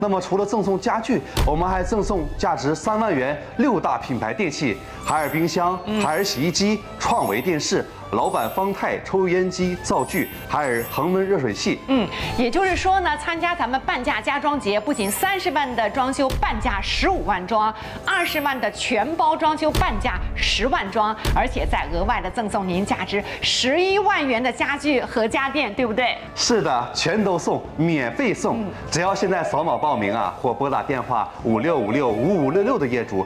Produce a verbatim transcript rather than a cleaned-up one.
那么除了赠送家具，我们还赠送价值三万元六大品牌电器：海尔冰箱、海尔洗衣机、创维电视、老板方太抽油烟机、灶具、海尔恒温热水器。 嗯，也就是说呢，参加咱们半价家装节，不仅三十万的装修半价十五万装，二十万的全包装修半价十万装，而且再额外的赠送您价值十一万元的家具和家电，对不对？ 是的，全都送，免费送。只要现在扫码报名啊，或拨打电话五六五六五五六六的业主，